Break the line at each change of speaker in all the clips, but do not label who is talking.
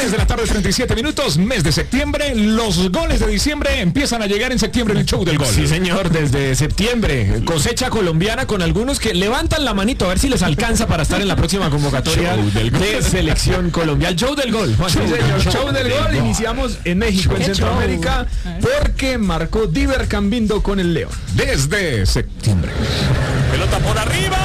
3 de la tarde, 37 minutos, mes de septiembre. Los goles de diciembre empiezan a llegar en septiembre en el show del gol.
Sí, señor, desde septiembre. Cosecha colombiana con algunos que levantan la manito a ver si les alcanza para estar en la próxima convocatoria de selección Colombia. El show del gol.
Sí, señor, show del gol. Iniciamos en México, en Centroamérica, porque marcó Diver Cambindo con el León.
Desde septiembre.
Pelota por arriba.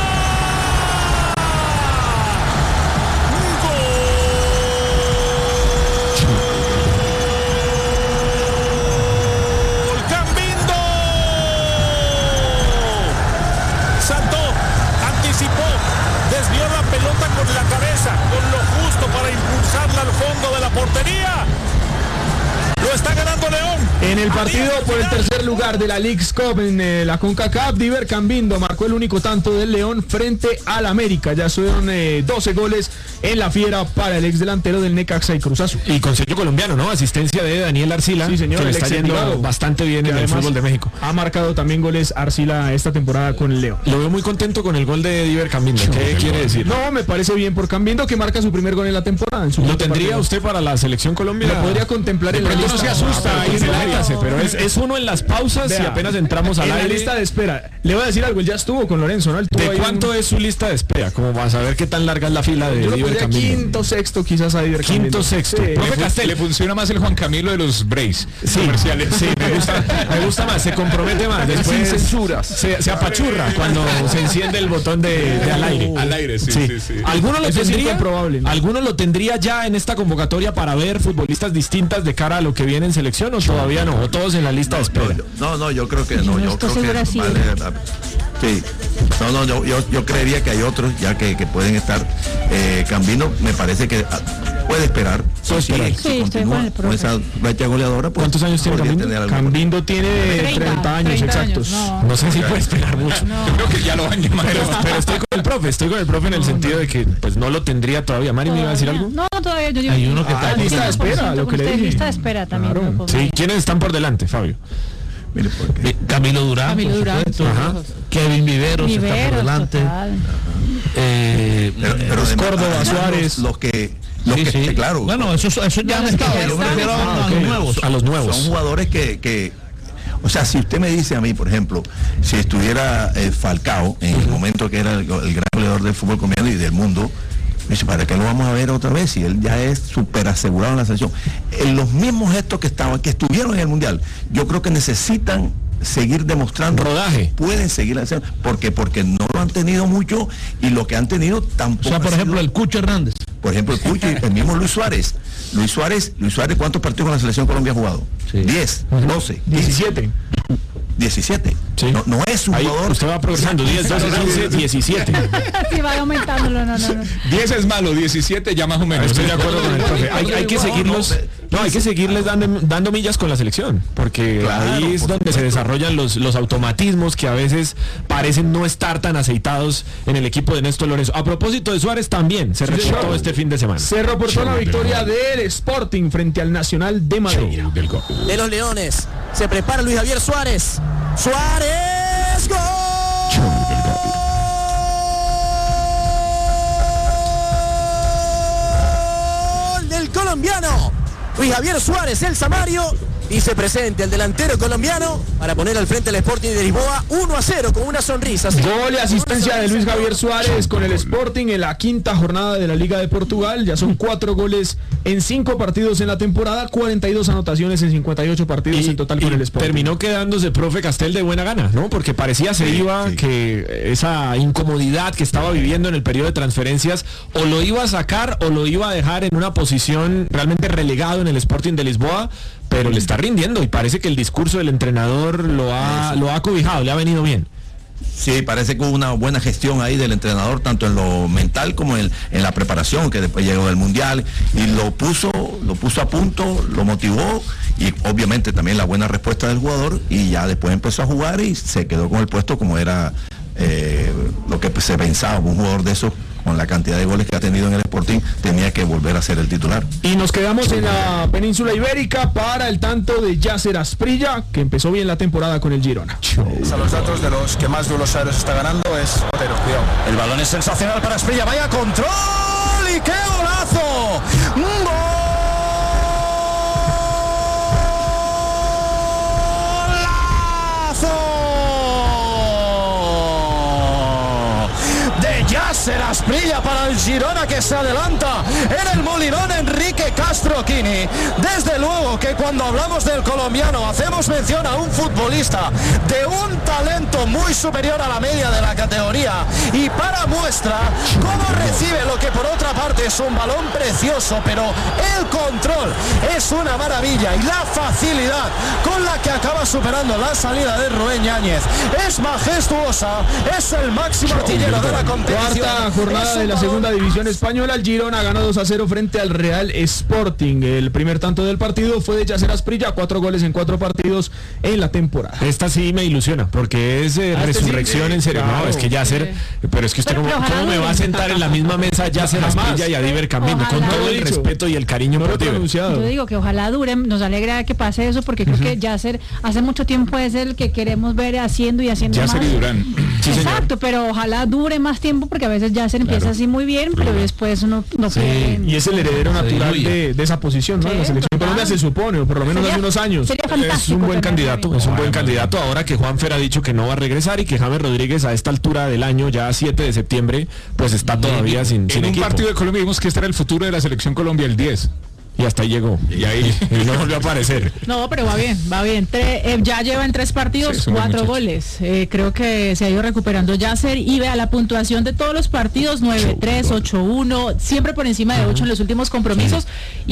Desvió la pelota con la cabeza, con lo justo para impulsarla al fondo de la portería. Lo está ganando León.
En el partido por el tercer lugar de la Leagues Cup en la CONCACAF, Diver Cambindo marcó el único tanto del León frente al América. Ya fueron 12 goles en la fiera para el ex delantero del Necaxa y Cruz Azul.
Y con sello colombiano, ¿no? Asistencia de Daniel Arcila,
sí, señor,
que le está yendo bastante bien en el fútbol de México.
Ha marcado también goles Arcila esta temporada con el León.
Lo veo muy contento con el gol de Diver Cambindo. ¿Qué quiere decir?
No, me parece bien por Cambindo, que marca su primer gol en la temporada.
¿Lo tendría usted para la selección Colombia?
Lo podría contemplar en la lista.
No se asusta ahí en el área.
Pero es uno en las pausas. Vea, y apenas entramos al aire.
En la lista de espera. Le voy a decir algo, él ya estuvo con Lorenzo, ¿no?
¿De cuánto es su lista de espera? Como vas a ver qué tan larga es la fila de Diver Cambindo.
Quinto, sexto quizás a Diver Cambindo.
Quinto, sexto.
Sí.
Profe Castel, le funciona más el Juan Camilo de los Braves
comerciales. Sí, me gusta más, se compromete más. Después
sin censuras.
Se apachurra cuando se enciende el botón de al aire.
Al aire, sí.
Algunos lo tendría,
probable, ¿no?
¿Alguno lo tendría ya en esta convocatoria para ver futbolistas distintas de cara a lo que viene en selección o todavía no? ¿O todos en la lista de espera?
No, yo creo que no. Yo creo que
sí.
Sí. Yo creería que hay otros ya que pueden estar. Cambindo me parece que puede esperar.
Sí,
continúa con esa racha goleadora. Pues,
¿cuántos años tiene Cambindo?
Cambindo tiene 30 años exactos.
No sé si puede esperar mucho.
Yo creo que ya lo van llamando.
Pero estoy con el profe en el sentido de que pues no lo tendría todavía. ¿Mari me iba a decir algo?
No, todavía yo digo.
Hay uno que está
en lista de espera, lo que le dije.
Lista de espera también.
Claro.
Sí, ¿quiénes están por delante, Fabio?
Mire, porque
Camilo Durán, Kevin Viveros está por delante.
Pero
Córdoba, Suárez,
los que claro.
Bueno, eso ya han estado. Yo me refiero a los nuevos.
A los nuevos.
Son jugadores que o sea, si usted me dice a mí, por ejemplo, si estuviera Falcao en el momento que era el gran goleador del fútbol colombiano y del mundo, me dice, ¿para qué lo vamos a ver otra vez? Si él ya es súper asegurado en la selección. Los mismos gestos que estuvieron en el Mundial, yo creo que necesitan seguir demostrando
rodaje.
Pueden seguir haciendo, porque no lo han tenido mucho y lo que han tenido tampoco.
O sea, por ejemplo, el Cucho Hernández.
Por ejemplo, el Cucho y el mismo Luis Suárez. Luis Suárez, ¿cuántos partidos con la selección Colombia ha jugado?
Sí.
10, 12,
17.
17.
Sí.
No es un jugador.
Usted va progresando, 10, 12, 15, 17.
Sí, va aumentándolo, no.
10 es malo, 17 ya más o menos.
Estoy de acuerdo con el profe. Hay que seguirlos. Hay que seguirles dando millas con la selección, porque
Claro,
ahí es donde se desarrollan los automatismos que a veces parecen no estar tan aceitados en el equipo de Néstor Lorenzo. A propósito de Suárez, también se reportó este fin de semana.
Se reportó la victoria del Sporting frente al Nacional de Madeira.
De los Leones. Se prepara Luis Javier Suárez. ¡Suárez! ¡Gol! Del colombiano Luis Javier Suárez, el Samario, y se presenta el delantero colombiano para poner al frente al Sporting de Lisboa 1-0 con una sonrisa.
Gol y asistencia de Luis Javier Suárez con el Sporting en la quinta jornada de la Liga de Portugal. Ya son 4 goles en 5 partidos en la temporada, 42 anotaciones en 58 partidos en total con el Sporting.
Terminó quedándose profe Castel de buena gana, ¿no? Porque parecía que esa incomodidad que estaba viviendo en el periodo de transferencias o lo iba a sacar o lo iba a dejar en una posición realmente relegado en el Sporting de Lisboa, pero le está rindiendo y parece que el discurso del entrenador lo ha cobijado, le ha venido bien.
Sí, parece que hubo una buena gestión ahí del entrenador, tanto en lo mental como en la preparación, que después llegó del Mundial, y lo puso a punto, lo motivó, y obviamente también la buena respuesta del jugador, y ya después empezó a jugar y se quedó con el puesto como era lo que se pensaba. Un jugador de esos, con la cantidad de goles que ha tenido en el Sporting, tenía que volver a ser el titular.
Y nos quedamos en la península ibérica para el tanto de Yasser Asprilla, que empezó bien la temporada con el Girona.
A los datos de los que más Buenos Aires está ganando es Otero, cuidado.
El balón es sensacional para Asprilla. Vaya control y qué golazo. ¡Gol!
Asprilla para el Girona, que se adelanta en el Molinón. Enrique Castro Quini. Desde luego que cuando hablamos del colombiano hacemos mención a un futbolista de un talento muy superior a la media de la categoría, y para muestra cómo recibe lo que por otra parte es un balón precioso, pero el control es una maravilla, y la facilidad con la que acaba superando la salida de Rubén Yáñez es majestuosa. Es el máximo artillero de la competición.
Cuarta jornada de la segunda división española. El Girona ganó 2-0 frente al Real Sporting. El primer tanto del partido fue de Yacer Asprilla, 4 goles en 4 partidos en la temporada.
Esta sí me ilusiona, porque es resurrección
sí,
en serio.
claro,
No, es que Yacer, pero es que usted cómo me va a sentar en la misma mesa Yacer Asprilla y a Diver Cambindo, con todo el respeto y el cariño por Diver.
Yo digo que ojalá dure, nos alegra que pase eso, porque creo que Yacer hace mucho tiempo es el que queremos ver haciendo y haciendo
Yacer
más.
y Durán.
Sí, exacto, pero ojalá dure más tiempo, porque a veces Yacer empieza así muy bien, pero después uno no puede.
Y es el heredero natural de esa posición, ¿no?
Sí,
La selección Colombia se supone, o por lo menos hace unos años.
Es un buen candidato, es un buen candidato. Ahora que Juanfer ha dicho que no va a regresar y que James Rodríguez a esta altura del año, ya 7 de septiembre, pues está todavía sin
En un
equipo.
partido de Colombia vimos que este era el futuro de la selección Colombia, el 10.
Y hasta ahí llegó.
Y ahí
y no volvió a aparecer.
No, pero va bien, va bien. Ya lleva en 3 partidos,
Sí,
4 goles. Creo que se ha ido recuperando Yacer, y vea la puntuación de todos los partidos: 9-3, 8-1, siempre por encima de 8 en los últimos compromisos.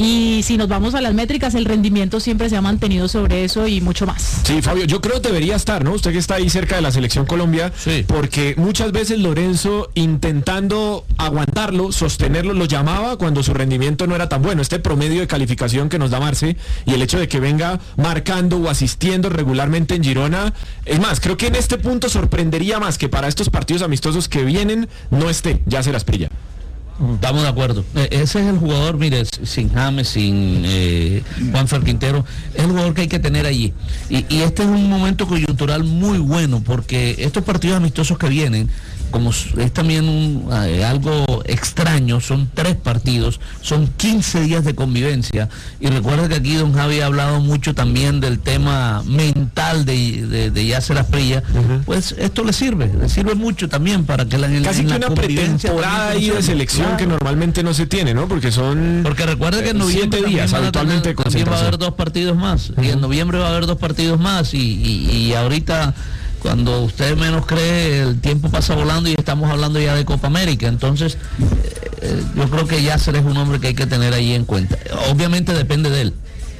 Y si nos vamos a las métricas, el rendimiento siempre se ha mantenido sobre eso y mucho más.
Sí, Fabio, yo creo que debería estar, ¿no? Usted que está ahí cerca de la selección Colombia, porque muchas veces Lorenzo, intentando aguantarlo, sostenerlo, lo llamaba cuando su rendimiento no era tan bueno. Este promedio de calificación que nos da Marce, y el hecho de que venga marcando o asistiendo regularmente en Girona, es más, creo que en este punto sorprendería más que para estos partidos amistosos que vienen no esté Yacer Asprilla.
Estamos de acuerdo. Ese es el jugador, mire, sin James, sin Juanfer Quintero, es el jugador que hay que tener allí. Y este es un momento coyuntural muy bueno, porque estos partidos amistosos que vienen, como es también algo extraño, son 3 partidos, son 15 días de convivencia, y recuerda que aquí don Javi ha hablado mucho también del tema mental de Yacer Asprilla. Pues esto le sirve mucho también para que
casi que una pretemporada ahí de selección que normalmente no se tiene, ¿no? Porque
recuerda que en noviembre
7 días habitualmente
también va a haber 2 partidos más, y en noviembre va a haber 2 partidos más, y ahorita, cuando usted menos cree, el tiempo pasa volando y estamos hablando ya de Copa América. Entonces yo creo que Yacer es un hombre que hay que tener ahí en cuenta. Obviamente depende de él.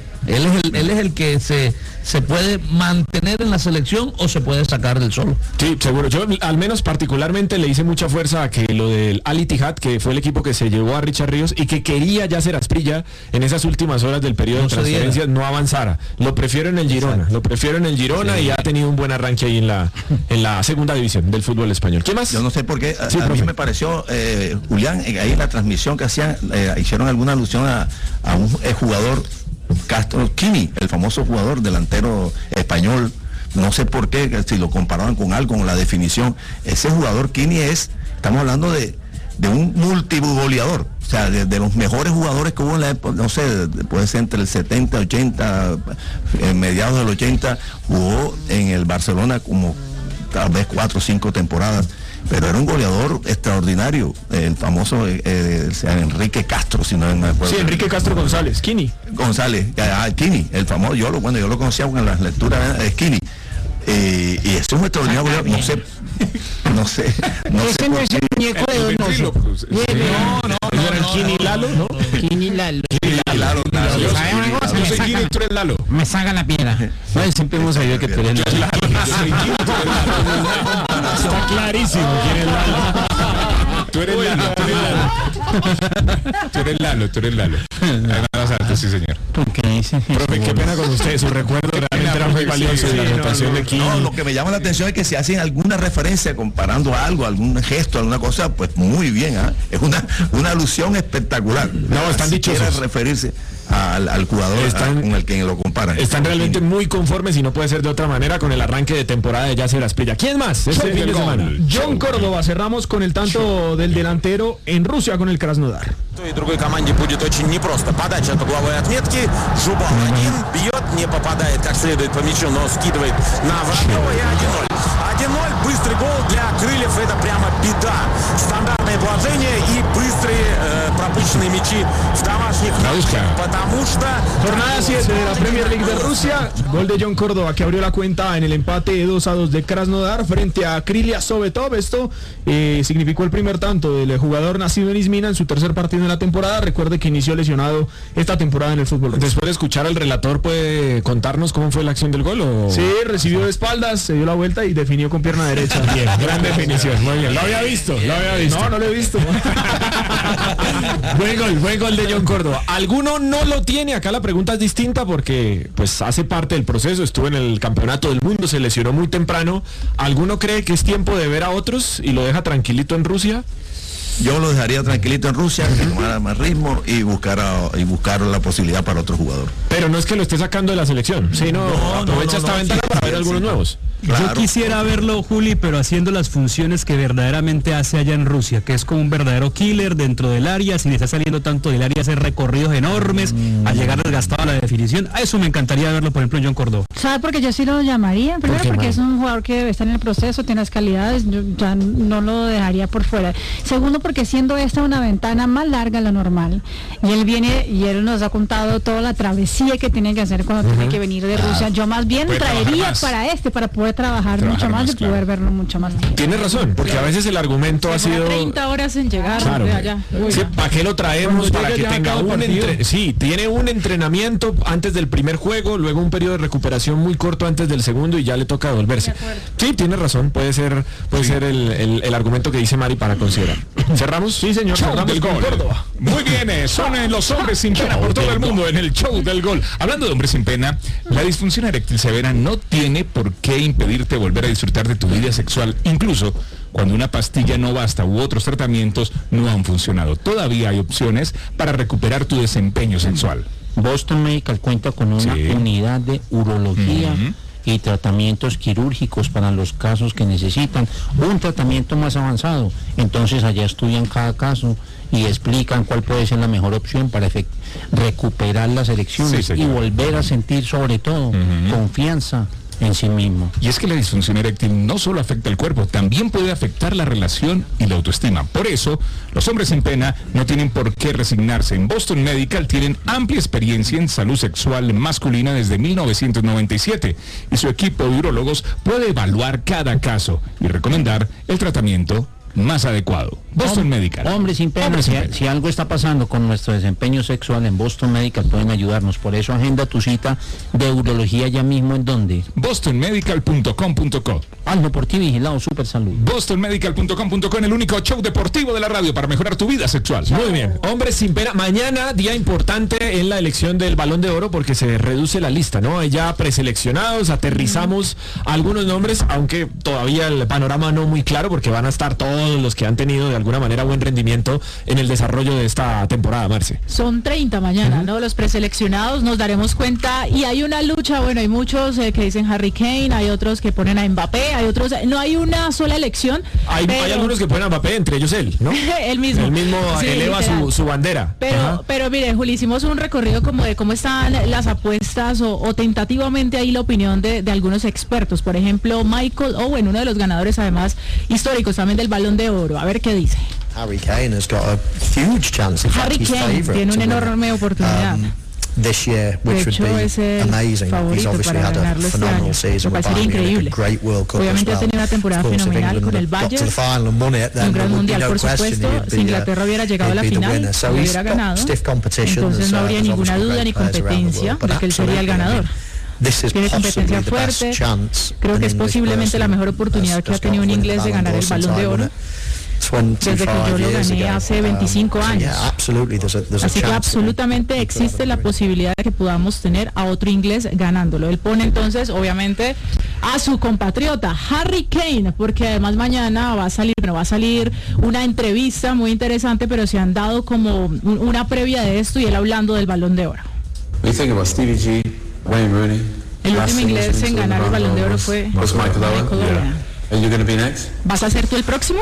Él es el que se puede mantener en la selección o se puede sacar del solo.
Sí, seguro. Yo al menos particularmente le hice mucha fuerza a que lo del Al Ittihad, que fue el equipo que se llevó a Richard Ríos y que quería Yacer Asprilla en esas últimas horas del periodo de transferencias, no avanzara. Lo prefiero en el Girona, y ha tenido un buen arranque ahí en la segunda división del fútbol español. ¿Qué más?
Yo no sé por qué, a mí me pareció, Julián, ahí en la transmisión que hacían, hicieron alguna alusión a un jugador, Castro Quini, el famoso jugador delantero español. No sé por qué, si lo comparaban con algo, con la definición. Ese jugador Quini estamos hablando de un multigoleador, o sea, de los mejores jugadores que hubo en la época, no sé, puede ser entre el 70, 80, mediados del 80, jugó en el Barcelona como tal vez 4 o 5 temporadas. Pero era un goleador extraordinario, el famoso Enrique Castro, si no me acuerdo.
Sí, Enrique Castro González, Quini.
Quini, el famoso, yo lo conocía con las lecturas de Quini. Y es un extraordinario goleador, no sé.
Ese no es el muñeco de Donoso.
No, era el Quini Lalo, ¿no?
Quini Lalo.
Yo soy Quini, tú eres Lalo.
Me saca la piedra.
Siempre hemos sabido que tú eres Lalo. Está clarísimo quién es Lalo.
Tú eres Lalo. Sí, señor.
Profe, qué pena con usted, su recuerdo realmente era muy valioso de la anotación de Quini.
No, lo que me llama la atención es que si hacen alguna referencia comparando algo, algún gesto, alguna cosa, pues muy bien, es una alusión espectacular.
No, están dichosos.
Quiere referirse al jugador con el que lo comparan.
Están realmente muy conformes, y no puede ser de otra manera, con el arranque de temporada de Yacer Asprilla. ¿Quién más este fin de semana?
John Córdoba. Cerramos con el tanto del delantero en Rusia con el Krasnodar.
И другой команде будет очень непросто. Подача от угловой отметки. Жубан бьет, не попадает как следует по мячу, но скидывает на Воронова, и 1-0. 1-0, быстрый гол для крыльев, это прямо беда. Стандартная Ударное положение и быстрые пропущенные мячи в домашних матчах, потому что...
Jornada 7 de la Premier League de Rusia. Gol de John Córdoba, que abrió la cuenta en el empate 2-2 de Krasnodar frente a Krylia Sovetov. Esto significó el primer tanto del jugador nacido en Izmina en su tercer partido en la temporada. Recuerde que inició lesionado esta temporada en el fútbol ruso.
Después de escuchar al relator, ¿puede contarnos cómo fue la acción del gol? ¿O?
Sí, recibió de espaldas, se dio la vuelta y definió con pierna derecha.
Bien, gran definición, muy bien. Lo había visto.
No lo he visto.
Buen gol de John Córdoba. ¿Alguno no lo tiene? Acá la pregunta es distinta porque pues hace parte del proceso, estuvo en el campeonato del mundo, se lesionó muy temprano. ¿Alguno cree que es tiempo de ver a otros y lo deja tranquilito en Rusia?
Yo lo dejaría tranquilito en Rusia, que tomara más ritmo y buscar la posibilidad para otro jugador.
Pero no es que lo esté sacando de la selección, sino aprovecha esta ventana para ver algunos nuevos.
Claro. Yo quisiera verlo, Juli, pero haciendo las funciones que verdaderamente hace allá en Rusia, que es como un verdadero killer dentro del área, sin estar saliendo tanto del área, hacer recorridos enormes, a llegar desgastado a la definición. A eso me encantaría verlo, por ejemplo, en John Córdoba.
¿Sabe por qué yo sí lo llamaría? Primero porque es un jugador que debe estar en el proceso, tiene las calidades, yo ya no lo dejaría por fuera. Segundo, porque siendo esta una ventana más larga de lo normal, y él viene y él nos ha contado toda la travesía que tiene que hacer cuando tiene que venir de Rusia. Yo más bien traería para poder trabajar mucho más y poder verlo mucho más.
Tiene razón, porque a veces el argumento ha sido
30 horas en llegar de allá.
Sí, ¿para qué lo traemos? Para que tenga tiene un entrenamiento antes del primer juego, luego un periodo de recuperación muy corto antes del segundo y ya le toca devolverse. Sí, tiene razón, puede ser el argumento que dice Mari para considerar. ¿Cerramos?
Sí, señor.
Show del gol. Córdoba. Muy bien, son los hombres sin pena por todo el mundo en el show del gol. Hablando de hombres sin pena, la disfunción eréctil severa no tiene por qué impedirte volver a disfrutar de tu vida sexual, incluso cuando una pastilla no basta u otros tratamientos no han funcionado. Todavía hay opciones para recuperar tu desempeño sexual.
Boston Medical cuenta con una unidad de urología y tratamientos quirúrgicos para los casos que necesitan un tratamiento más avanzado. Entonces allá estudian cada caso y explican cuál puede ser la mejor opción para recuperar las erecciones y volver a sentir sobre todo confianza en sí mismo.
Y es que la disfunción eréctil no solo afecta el cuerpo, también puede afectar la relación y la autoestima. Por eso, los hombres sin pena no tienen por qué resignarse. En Boston Medical tienen amplia experiencia en salud sexual masculina desde 1997 y su equipo de urólogos puede evaluar cada caso y recomendar el tratamiento más adecuado. Boston Medical.
Hombres sin pena, si algo está pasando con nuestro desempeño sexual en Boston Medical pueden ayudarnos. Por eso agenda tu cita de urología ya mismo. ¿En dónde?
bostonmedical.com.co.
Algo por ti vigilado, Super Salud.
bostonmedical.com.co, en el único show deportivo de la radio para mejorar tu vida sexual.
Muy bien. Hombres sin pena. Mañana, día importante en la elección del Balón de Oro porque se reduce la lista, ¿no? Hay ya preseleccionados, aterrizamos algunos nombres, aunque todavía el panorama no muy claro porque van a estar todos los que han tenido de alguna manera buen rendimiento en el desarrollo de esta temporada, Marce.
Son 30 mañana, ¿no? Los preseleccionados, nos daremos cuenta, y hay una lucha, bueno, hay muchos que dicen Harry Kane, hay otros que ponen a Mbappé, hay otros, no hay una sola elección.
Hay algunos que ponen a Mbappé, entre ellos él, ¿no?
Él mismo sí,
eleva su bandera.
Pero mire, Juli, hicimos un recorrido como de cómo están las apuestas o tentativamente ahí la opinión de algunos expertos. Por ejemplo, Michael Owen, uno de los ganadores además históricos también del Balón de Oro. A ver qué dice.
Harry Kane has got a huge chance.
Harry Kane tiene una enorme oportunidad.
This year, which would be amazing. He's obviously had a phenomenal season with Bayern Munich, a great World Cup as well.
Ha tenido una temporada fenomenal con el Bayern, un gran mundial, por supuesto. Si Inglaterra hubiera llegado a la final, hubiera ganado. Entonces no habría ninguna duda ni competencia de que él sería el ganador. Tiene competencia fuerte. Creo que es posiblemente la mejor oportunidad que ha tenido un inglés de ganar el Balón de Oro desde que yo lo gané hace 25 años. Así que absolutamente existe la posibilidad de que podamos tener a otro inglés ganándolo. Él pone entonces, obviamente, a su compatriota Harry Kane, porque además mañana va a salir una entrevista muy interesante, pero se han dado como una previa de esto y él hablando del Balón de Oro.
Stevie G, Wayne Rooney.
El último inglés en ganar el Balón de Oro fue Michael Owen.
Are you going to be next?
¿Vas a ser tú el próximo?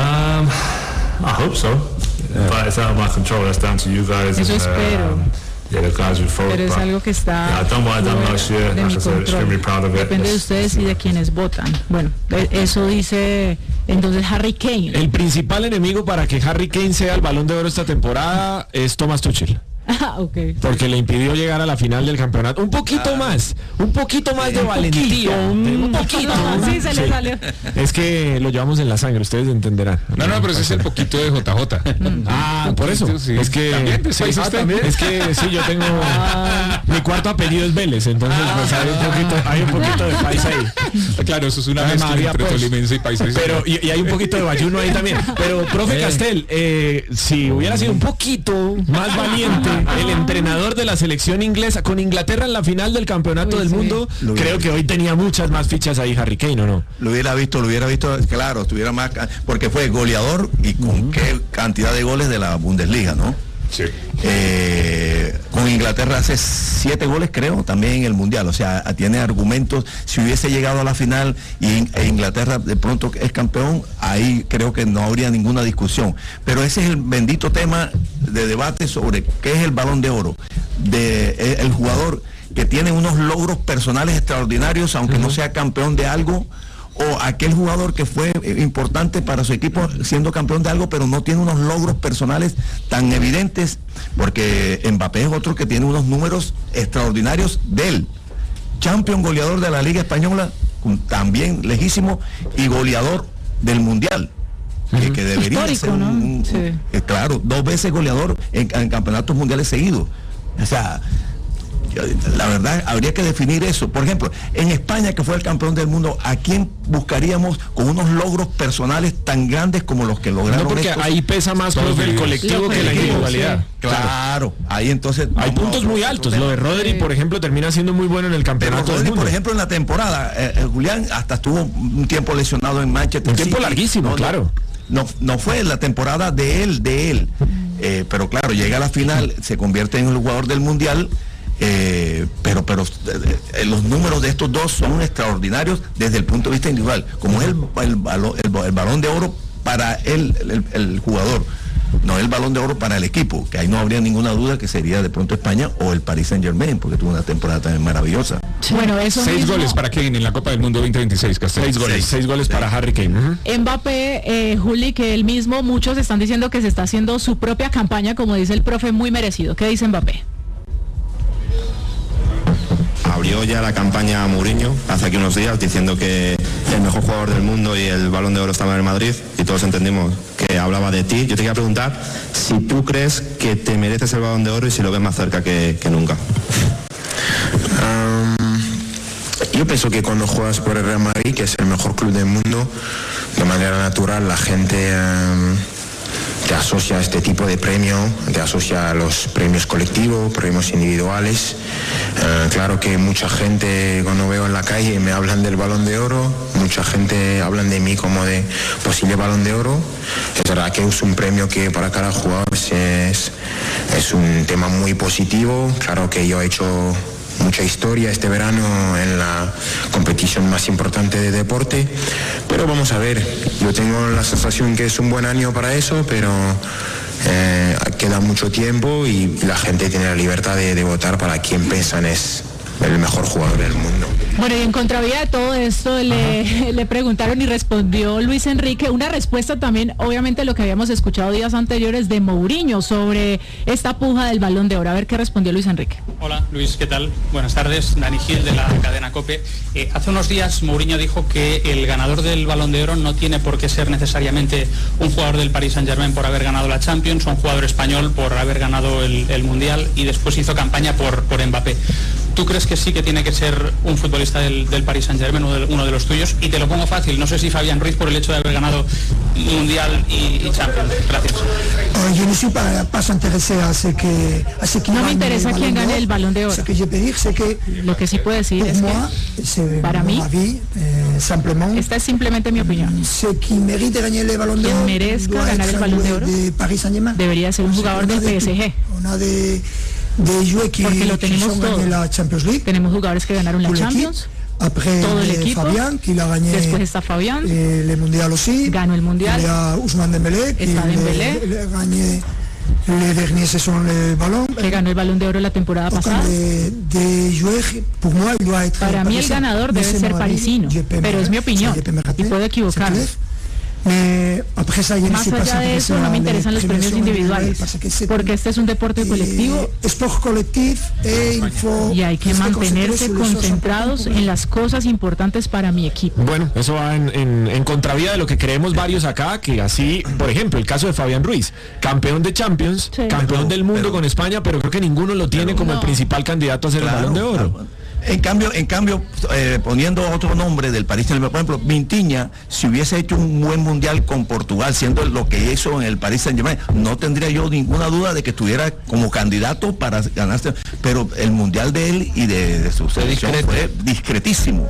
I hope so. But it's out of my control. That's down to you guys.
Eso espero. pero es algo que está de mi control. Depende de ustedes y de quienes votan. Bueno, eso dice entonces Harry Kane.
El principal enemigo para que Harry Kane sea el Balón de Oro esta temporada es Thomas Tuchel.
Okay.
Porque le impidió llegar a la final del campeonato. Un poquito más de valentía. Un poquito.
Sí, se le salió.
Es que lo llevamos en la sangre, ustedes entenderán.
No, pero ese es el poquito de JJ.
Por eso.
Sí.
Es que
¿También?
Es que sí, yo tengo mi cuarto apellido es Vélez, entonces pues hay un poquito de paisa ahí.
Claro, eso es una mezcla entre tolimense y paisa.
Pero y hay un poquito de bayuno ahí también. Pero profe Castel, si hubiera sido un poquito más valiente el entrenador de la selección inglesa con Inglaterra en la final del campeonato del mundo, creo que hoy tenía muchas más fichas ahí Harry Kane, ¿o no?
Lo hubiera visto, claro, estuviera más, porque fue goleador y con qué cantidad de goles de la Bundesliga, ¿no?
Sí.
Con Inglaterra hace 7 goles, creo, también en el Mundial. O sea, tiene argumentos. Si hubiese llegado a la final e Inglaterra de pronto es campeón, ahí creo que no habría ninguna discusión. Pero ese es el bendito tema de debate sobre qué es el Balón de Oro. El jugador que tiene unos logros personales extraordinarios, aunque no sea campeón de algo, o aquel jugador que fue importante para su equipo siendo campeón de algo, pero no tiene unos logros personales tan evidentes, porque Mbappé es otro que tiene unos números extraordinarios de él. Champion, goleador de la Liga Española, también lejísimo, y goleador del Mundial. Que debería
histórico,
ser
¿no? Sí.
Claro, 2 veces goleador en campeonatos mundiales seguidos. O sea, la verdad habría que definir eso. Por ejemplo, en España, que fue el campeón del mundo, ¿a quién buscaríamos con unos logros personales tan grandes como los que lograron?
No, porque ahí pesa más el colectivo que la individualidad.
Sí. Claro, ahí entonces
hay puntos muy altos. Lo de Rodri, por ejemplo, termina siendo muy bueno en el campeonato.
Pero Rodri, por ejemplo, en la temporada, Julián hasta estuvo un tiempo lesionado en Manchester.
Un tiempo larguísimo, claro.
No fue la temporada de él. Pero claro, llega a la final, se convierte en el jugador del Mundial. Pero los números de estos dos son extraordinarios desde el punto de vista individual, como es el Balón de Oro para el jugador, no el Balón de Oro para el equipo, que ahí no habría ninguna duda que sería de pronto España o el Paris Saint-Germain, porque tuvo una temporada también maravillosa.
Bueno, eso
6 goles para Kane en la Copa del Mundo 2026, Castel.
6 goles para Harry Kane.
Mbappé, Juli, que él mismo, muchos están diciendo que se está haciendo su propia campaña, como dice el profe, muy merecido. ¿Qué dice Mbappé?
Abrió ya la campaña Mourinho hace aquí unos días diciendo que el mejor jugador del mundo y el Balón de Oro estaba en el Madrid, y todos entendimos que hablaba de ti. Yo te quería preguntar si tú crees que te mereces el Balón de Oro y si lo ves más cerca que nunca.
Yo pienso que cuando juegas por el Real Madrid, que es el mejor club del mundo, de manera natural la gente te asocia a este tipo de premio, te asocia a los premios colectivos, premios individuales. Claro que mucha gente, cuando veo en la calle, me hablan del Balón de Oro, mucha gente hablan de mí como de posible Balón de Oro. Es verdad que es un premio que para cada jugador es un tema muy positivo. Claro que yo he hecho mucha historia este verano en la competición más importante de deporte, pero vamos a ver, yo tengo la sensación que es un buen año para eso, pero queda mucho tiempo y la gente tiene la libertad de votar para quien piensan es el mejor jugador del mundo.
Bueno, y en contravía de todo esto le preguntaron y respondió Luis Enrique, una respuesta también, obviamente, lo que habíamos escuchado días anteriores de Mourinho sobre esta puja del Balón de Oro. A ver qué respondió Luis Enrique.
Hola, Luis, ¿qué tal? Buenas tardes, Dani Gil de la cadena COPE. Hace unos días Mourinho dijo que el ganador del Balón de Oro no tiene por qué ser necesariamente un jugador del Paris Saint-Germain por haber ganado la Champions, o un jugador español por haber ganado el Mundial, y después hizo campaña por Mbappé. ¿Tú crees que sí que tiene que ser un futbolista del Paris Saint-Germain, uno de los tuyos? Y te lo pongo fácil, no sé si Fabián Ruiz por el hecho de haber ganado Mundial y Champions. Gracias.
Yo no soy pas intéressé a ce que
no me interesa quién gane el Balón de Oro. Lo que sí puedo decir es que para mí esta es simplemente mi opinión. Quien merezca ganar el Balón de Oro debería ser un jugador del PSG. Porque lo tenemos todo. Tenemos jugadores que ganaron la Champions. Todo el equipo. Después está Fabián. Ganó el Mundial. Está Dembélé.
les dernières saisons le ballon.
Que ganó el Balón de Oro la temporada pasada. Para mí el ganador debe ser parisino, pero es mi opinión y puedo equivocarme. Más allá de eso, no me interesan los premios individuales, porque este es un deporte colectivo y hay que mantenerse concentrados en las cosas importantes para mi equipo.
Bueno, eso va en contravía de lo que creemos varios acá, que así, por ejemplo, el caso de Fabián Ruiz, campeón de Champions, campeón del mundo con España, pero creo que ninguno lo tiene como el principal candidato a ser el Balón de Oro.
En cambio, poniendo otro nombre del Paris Saint-Germain, por ejemplo, Mintiña, si hubiese hecho un buen mundial con Portugal, siendo lo que hizo en el Paris Saint-Germain, no tendría yo ninguna duda de que estuviera como candidato para ganarse, pero el mundial de él y de su selección fue discretísimo,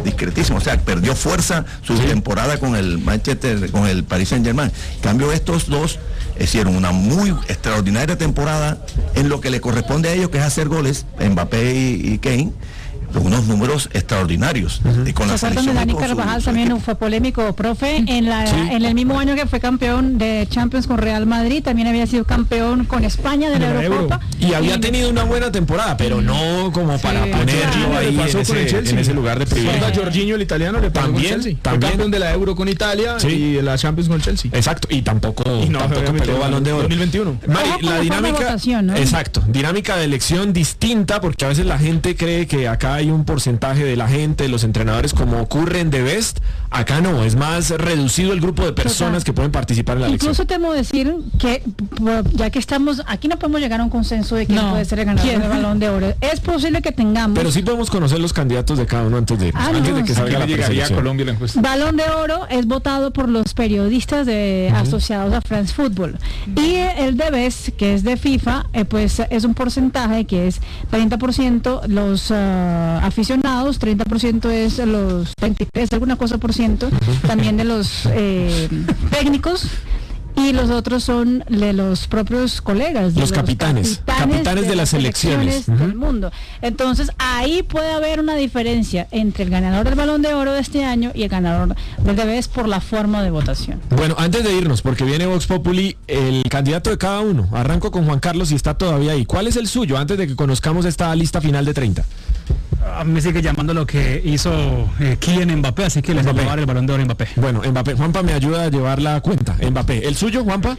o sea, perdió fuerza su temporada con el Manchester, con el Paris Saint-Germain. En cambio, estos dos hicieron una muy extraordinaria temporada en lo que le corresponde a ellos, que es hacer goles, Mbappé y Kane, unos números extraordinarios. Y con la selección
de Dani Carvajal también fue polémico, profe, en el mismo año que fue campeón de Champions con Real Madrid, también había sido campeón con España de la Eurocopa.
Y había tenido una buena temporada, pero no como para ponerlo ahí en ese lugar de privilegio.
Jorginho, el italiano, le pasó con Chelsea. Fue campeón de la Euro con Italia y la Champions con Chelsea.
Exacto, y tampoco pegó Balón de Oro.
2021.
Mari, la dinámica, ¿no? Exacto, dinámica de elección distinta, porque a veces la gente cree que acá hay un porcentaje de la gente, de los entrenadores, como ocurre en The Best. Acá no, es más reducido el grupo de personas que pueden participar en la elección.
Incluso temo decir que, ya que estamos, aquí no podemos llegar a un consenso de quién puede ser el ganador del Balón de Oro. Es posible que tengamos.
Pero sí podemos conocer los candidatos de cada uno antes de que salga la preselección.
Colombia la encuesta.
Balón de Oro es votado por los periodistas asociados a France Football. Y el The Best, que es de FIFA, pues es un porcentaje que es 30% los aficionados, 30% es los 23, alguna cosa por ciento, también de los técnicos, y los otros son de los propios colegas, de
los capitanes de las selecciones
del mundo. Entonces ahí puede haber una diferencia entre el ganador del Balón de Oro de este año y el ganador del DBS por la forma de votación.
Bueno, antes de irnos, porque viene Vox Populi, el candidato de cada uno. Arranco con Juan Carlos y está todavía ahí. ¿Cuál es el suyo antes de que conozcamos esta lista final de 30?
A mí me sigue llamando lo que hizo Kylian Mbappé, así que les va a llevar el Balón de Oro Mbappé.
Bueno, Mbappé. Juanpa me ayuda a llevar la cuenta. Mbappé. ¿El suyo, Juanpa?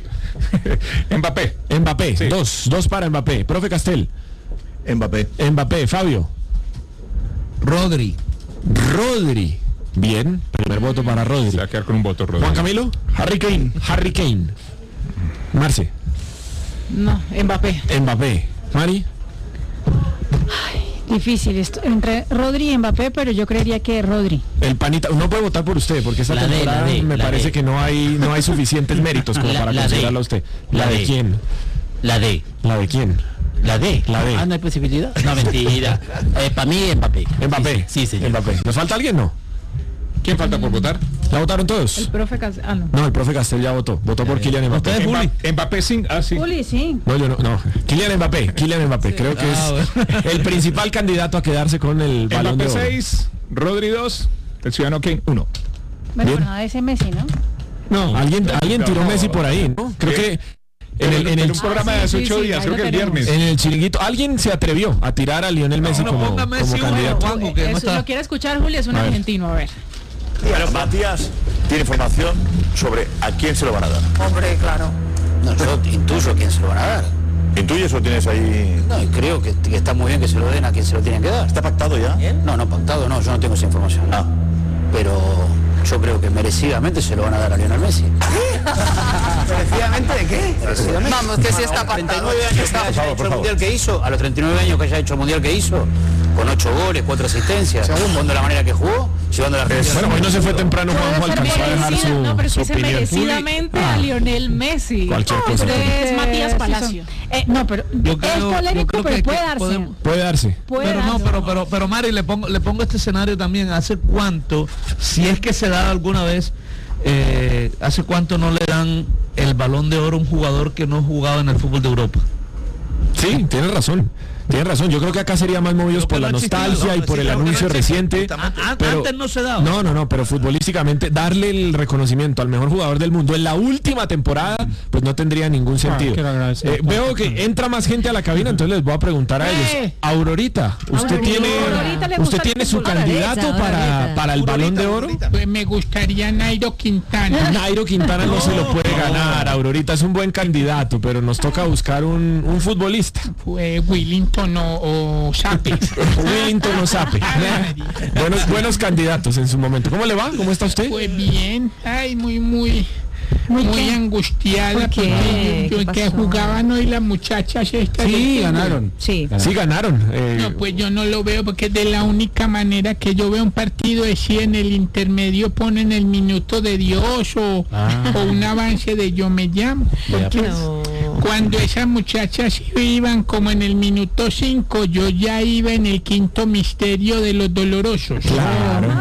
Mbappé. Sí. Dos para Mbappé. Profe Castel. Mbappé. Fabio.
Rodri.
Bien, primer voto para Rodri.
Se va a quedar con un voto, Rodri.
Juan Camilo. Harry Kane. Marce.
No,
Mbappé. Mari.
Difícil esto, entre Rodri y Mbappé, pero yo creería que Rodri.
El panita, no puede votar por usted, porque esta temporada me parece que no hay suficientes méritos como para considerarlo a usted. ¿La de quién?
¿La de quién?
La D.
Ah, ¿no hay posibilidad? No, mentira. Para mí, Mbappé. Sí, señor.
Mbappé. ¿Nos falta alguien? No. ¿Quién falta por votar? ¿Ya votaron todos?
El profe Castel.
No, el profe Castel ya votó. Votó por Kylian Mbappé.
¿Usted, Juli? Mbappé sí. Sí.
Juli, sí.
No, yo no. Kylian Mbappé. Sí. Creo que es el principal candidato a quedarse con el Balón de Oro.
Mbappé 6, Rodri 2, el ciudadano Kane 1.
Bueno, nada de ese Messi, ¿no?
No, alguien tiró Messi por ahí, ¿no? Creo que en un
programa de hace 8 días, creo que el viernes.
En el chiringuito, alguien se atrevió a tirar a Lionel Messi como candidato.
Eso lo quiere escuchar, Julio, es un argentino, a ver.
Pero Matías tiene información sobre a quién se lo van a dar.
Hombre, claro. No, yo intuyo a quién se lo van a dar.
¿Intuyes o tienes ahí...?
No, y creo que está muy bien que se lo den a quien se lo tienen que dar.
¿Está pactado ya?
No, pactado no, yo no tengo esa información. Pero yo creo que merecidamente se lo van a dar a Lionel Messi.
¿Merecidamente de qué?
Merecidamente.
Vamos, que sí está pactado.
39 años que haya hecho el mundial que hizo, a los 39 años que haya hecho el mundial que hizo, con 8 goles, 4 asistencias, jugando de la manera que jugó, llevando la Argentina.
Bueno, hoy no se fue temprano, Juanjo alcanzó a dejar su opinión.
Merecidamente a Lionel Messi.
Cualquier cosa.
Es Matías Palacio. No, pero es polémico, pero puede darse.
Pero Mari, le pongo este escenario también. ¿Hace cuánto, si es que se da alguna vez, hace cuánto no le dan el Balón de Oro a un jugador que no ha jugado en el fútbol de Europa?
Sí, tienes razón. Tienes razón, yo creo que acá sería más movidos por la nostalgia y por el anuncio reciente.
Pero antes no se daba.
No, pero futbolísticamente darle el reconocimiento al mejor jugador del mundo en la última temporada, pues no tendría ningún sentido. Veo que entra más gente a la cabina, entonces les voy a preguntar a ellos. Aurorita, ¿usted tiene su candidato para el Balón de Oro?
Pues me gustaría Nairo Quintana.
Nairo Quintana no se lo puede ganar, Aurorita es un buen candidato, pero nos toca buscar un futbolista.
Pues Willington o Sape.
Willington o Sape. Buenos candidatos en su momento. ¿Cómo le va? ¿Cómo está usted?
Pues bien. Ay, muy angustiada porque yo que jugaban hoy las muchachas estas.
Sí, ganaron.
Sí,
ganaron.
No, pues yo no lo veo porque de la única manera que yo veo un partido es si en el intermedio ponen el minuto de Dios o un avance de Yo me llamo. Porque cuando esas muchachas iban como en el minuto 5, yo ya iba en el quinto misterio de los dolorosos.
Claro.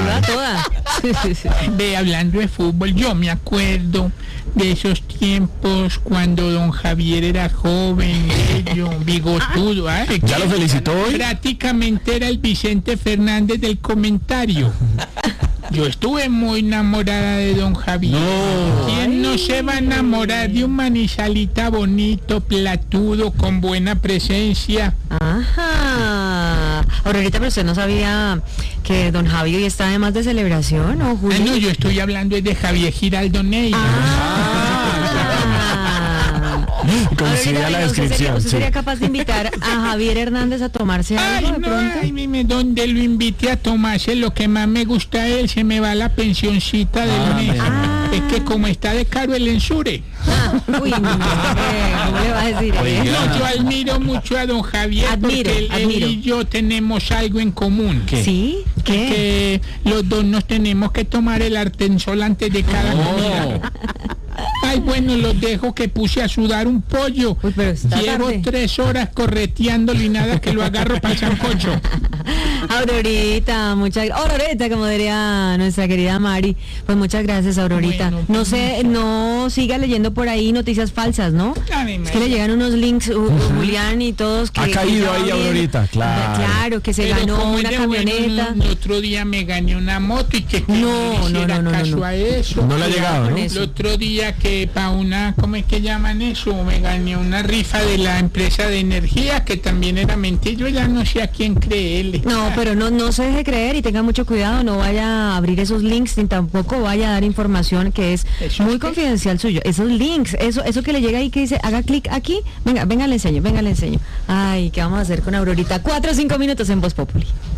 Ve, hablando de fútbol, yo me acuerdo de esos tiempos cuando don Javier era joven, bello, bigotudo.
¿Ya lo felicitó hoy?
Prácticamente era el Vicente Fernández del comentario. Yo estuve muy enamorada de don Javier. ¿Quién no se va a enamorar de un manizalita bonito, platudo, con buena presencia?
Ajá. Ahorita, pero usted no sabía que don Javier hoy está además de celebración, ¿o Julio?
No, yo estoy hablando de Javier Giraldo Neira.
Coincide la descripción.
¿Usted sería capaz de invitar a Javier Hernández a tomarse algo de pronto?
Donde lo invite a tomarse lo que más me gusta a él, se me va la pensioncita del mes. Es que como está de caro el ensure.
¿Cómo le va a decir?
No, yo admiro mucho a don Javier porque él y yo tenemos algo en común.
¿Qué? ¿Sí?
¿Qué? Que los dos nos tenemos que tomar el Artensol antes de cada comida. Ay, bueno, los dejo que puse a sudar un pollo.
Uy,
llevo 3 horas correteándolo y nada que lo agarro para el sancocho.
Aurorita, Aurorita, como diría nuestra querida Mari. Pues muchas gracias, Aurorita. Bueno, no siga leyendo por ahí noticias falsas, ¿no? Es que le llegan unos links, Julián y todos que...
Ha caído ahí, Aurorita, claro.
Claro, que se ganó una camioneta.
Bueno, el otro día me gané una moto y que no caso a eso.
No le ha llegado, ¿no?
El otro día que para una, ¿cómo es que llaman eso? Me gané una rifa de la empresa de energía que también era mentira. Yo ya no sé a quién creerle.
No, pero no se deje creer y tenga mucho cuidado, no vaya a abrir esos links ni tampoco vaya a dar información que es muy confidencial suyo. Esos links, eso que le llega ahí que dice, haga clic aquí, venga le enseño. Ay, ¿qué vamos a hacer con Aurorita? 4 o 5 minutos en Voz Populi.